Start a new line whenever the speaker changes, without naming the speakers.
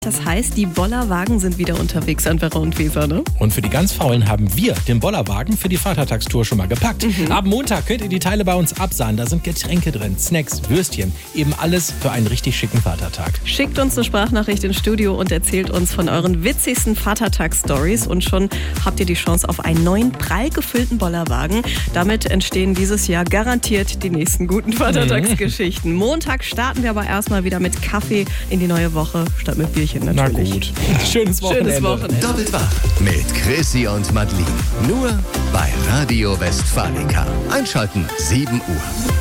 Das heißt, die Bollerwagen sind wieder unterwegs an Werra und Weser, ne?
Und für die ganz Faulen haben wir den Bollerwagen für die Vatertagstour schon mal gepackt. Ab Montag könnt ihr die Teile bei uns absahen. Da sind Getränke drin, Snacks, Würstchen. Eben alles für einen richtig schicken Vatertag.
Schickt uns eine Sprachnachricht ins Studio und erzählt uns von euren witzigsten Vatertags-Stories. Und schon habt ihr die Chance auf einen neuen, prall gefüllten Bollerwagen. Damit entstehen dieses Jahr garantiert die nächsten guten Vatertagsgeschichten. Montag starten wir aber erstmal wieder mit Kaffee in die neue Woche, statt mit Bierchen natürlich.
Na gut. Schönes Wochenende.
Doppelt wach mit Chrissy und Madeline. Nur bei Radio Westfalica. Einschalten 7 Uhr.